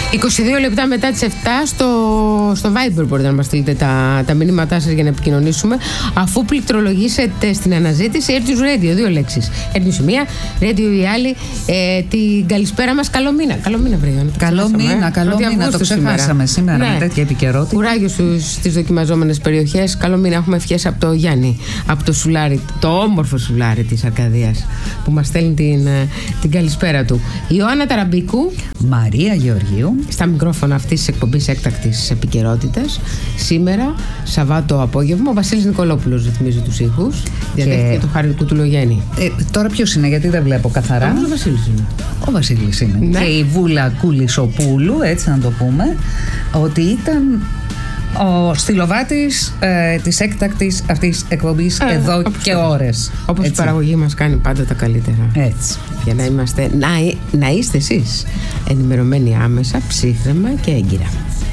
22 λεπτά μετά τις 7 στο Viber μπορείτε να μας στείλετε τα μηνύματά σας για να επικοινωνήσουμε. Αφού πληκτρολογήσετε στην αναζήτηση Airnews Radio, 2 λέξεις. Airnews η μία, Radio η άλλη. Την καλησπέρα μας, καλό μήνα. Καλό μήνα, Βρύγιο. Καλό μήνα, το ξεχάσαμε σήμερα με τέτοια επικαιρότητα. Κουράγιο στις δοκιμαζόμενες περιοχές. Καλό μήνα, έχουμε ευχές από το Γιάννη, από το Σουλάρι, το όμορφο Σουλάρι της Αρκαδίας, που μας στέλνει την καλησπέρα του. Η Ιωάννα Ταραμπίκου, Μαρία Γεωργίου, στα μικρόφωνα αυτής της εκπομπής έκτακτης επικαιρότητας. Σήμερα, Σαββάτο απόγευμα, ο Βασίλης Νικολόπουλος ρυθμίζει τους ήχους. Διαδέχτηκε το Χάρη Κουτουλογέννη. Τώρα ποιος είναι, γιατί δεν βλέπω καθαρά. Ο Βασίλης είναι. Ο Βασίλης είναι. Ναι. Και η Βούλα Κουλισοπούλου, έτσι να το πούμε, ότι ήταν ο στυλοβάτης της έκτακτης αυτής εκπομπής εδώ και ώρες. Όπως η παραγωγή μας κάνει πάντα τα καλύτερα. Έτσι. Για να είστε εσείς ενημερωμένοι άμεσα, ψύχρεμα και έγκυρα.